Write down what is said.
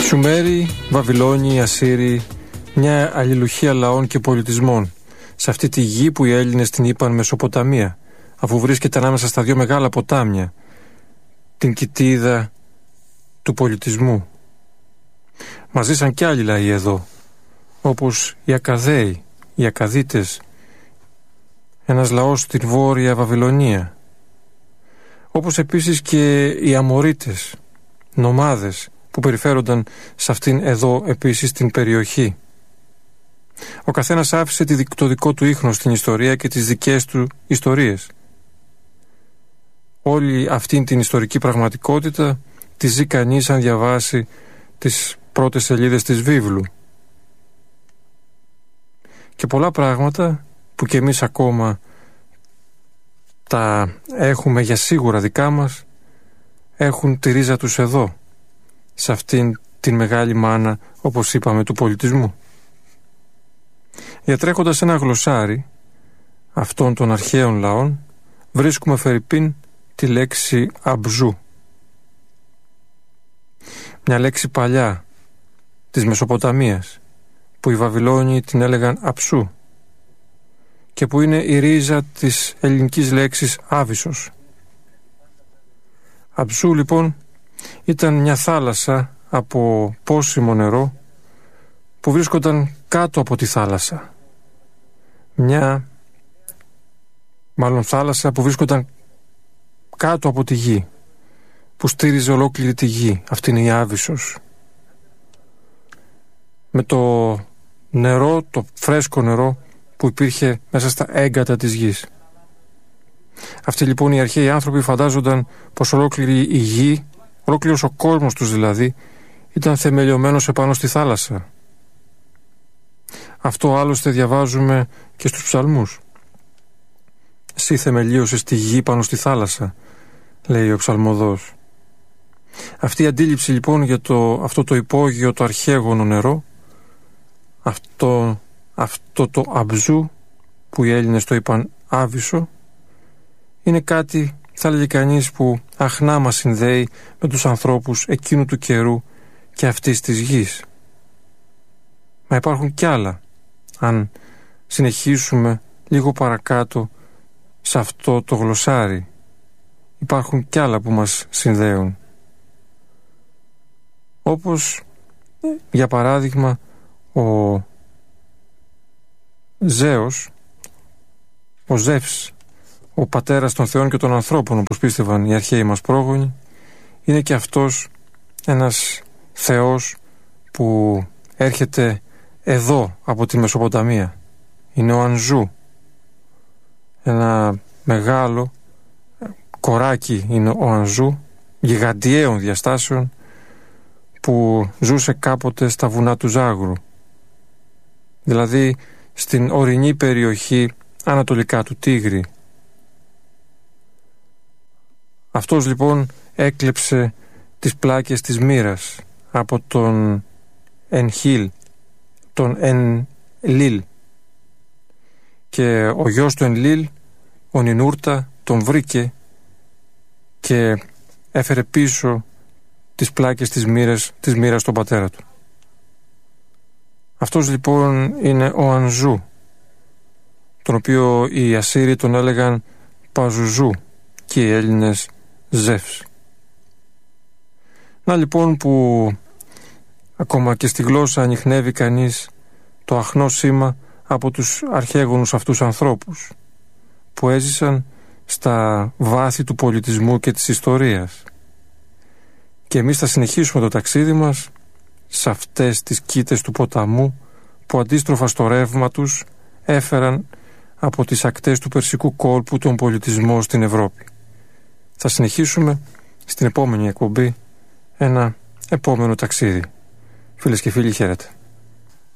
Σουμέροι, Βαβυλώνιοι, Ασσύριοι, μια αλληλουχία λαών και πολιτισμών, σε αυτή τη γη που οι Έλληνες την είπαν Μεσοποταμία, αφού βρίσκεται ανάμεσα στα δύο μεγάλα ποτάμια, την κοιτίδα του πολιτισμού. Μας ζήσαν κι άλλοι λαοί εδώ, όπως οι Ακαδαίοι, οι Ακαδίτες, ένας λαός στην Βόρεια Βαβυλωνία, όπως επίσης και οι Αμορίτες, νομάδες που περιφέρονταν σε αυτήν εδώ επίσης την περιοχή. Ο καθένας άφησε το δικό του ίχνος στην ιστορία και τις δικές του ιστορίες. Όλη αυτήν την ιστορική πραγματικότητα τη ζει κανείς αν διαβάσει τις πρώτες σελίδες της βίβλου. Και πολλά πράγματα που κι εμείς ακόμα τα έχουμε για σίγουρα δικά μας, έχουν τη ρίζα τους εδώ, σε αυτήν την μεγάλη μάνα, όπως είπαμε, του πολιτισμού. Διατρέχοντας ένα γλωσσάρι αυτών των αρχαίων λαών, βρίσκουμε φερειπίν τη λέξη αμπζού. Μια λέξη παλιά της Μεσοποταμίας, που οι Βαβυλώνιοι την έλεγαν αψού και που είναι η ρίζα της ελληνικής λέξης άβυσσος. Αψού λοιπόν ήταν μια θάλασσα από πόσιμο νερό που βρίσκονταν κάτω από τη θάλασσα. Μια θάλασσα που βρίσκονταν κάτω από τη γη, που στήριζε ολόκληρη τη γη. Αυτή είναι η άβυσσος. Με το νερό, το φρέσκο νερό που υπήρχε μέσα στα έγκατα της γης. Αυτοί λοιπόν οι αρχαίοι άνθρωποι φαντάζονταν πως ολόκληρη η γη, ολόκληρος ο κόσμος τους δηλαδή, ήταν θεμελιωμένος επάνω στη θάλασσα. Αυτό άλλωστε διαβάζουμε και στους ψαλμούς. «Εσύ θεμελίωσες τη γη πάνω στη θάλασσα», λέει ο ψαλμοδός. Αυτή η αντίληψη λοιπόν για αυτό το υπόγειο, το αρχαίγωνο νερό, αυτό το αμπζού που οι Έλληνες το είπαν άβυσσο, είναι κάτι, θα έλεγε κανείς, που αχνά μας συνδέει με τους ανθρώπους εκείνου του καιρού και αυτής της γης. Μα υπάρχουν κι άλλα, αν συνεχίσουμε λίγο παρακάτω σε αυτό το γλωσσάρι. Υπάρχουν κι άλλα που μας συνδέουν. Όπως, για παράδειγμα, ο Ζέος, ο Ζεύς, ο πατέρας των θεών και των ανθρώπων, όπως πίστευαν οι αρχαίοι μας πρόγονοι, είναι και αυτός ένας θεός που έρχεται εδώ από τη Μεσοποταμία. Είναι ο Ανζού, ένα μεγάλο κοράκι είναι ο Ανζού, γιγαντιαίων διαστάσεων, που ζούσε κάποτε στα βουνά του Ζάγρου, δηλαδή στην ορεινή περιοχή ανατολικά του Τίγρη. Αυτός λοιπόν έκλεψε τις πλάκες της μοίρας από τον Ενχίλ, τον Ενλίλ, και ο γιος του Ενλίλ, ο Νινούρτα, τον βρήκε και έφερε πίσω τις πλάκες της μοίρας στον πατέρα του. Αυτός λοιπόν είναι ο Ανζού, τον οποίο οι Ασσύριοι τον έλεγαν Παζουζού και οι Έλληνες Ζεύς. Να λοιπόν που ακόμα και στη γλώσσα ανιχνεύει κανείς το αχνό σήμα από τους αρχαίγονους αυτούς ανθρώπους που έζησαν στα βάθη του πολιτισμού και της ιστορίας. Και εμείς θα συνεχίσουμε το ταξίδι μας σε αυτές τις κοίτες του ποταμού που αντίστροφα στο ρεύμα τους έφεραν από τις ακτές του Περσικού κόλπου τον πολιτισμό στην Ευρώπη. Θα συνεχίσουμε στην επόμενη εκπομπή ένα επόμενο ταξίδι. Φίλες και φίλοι, χαίρετε.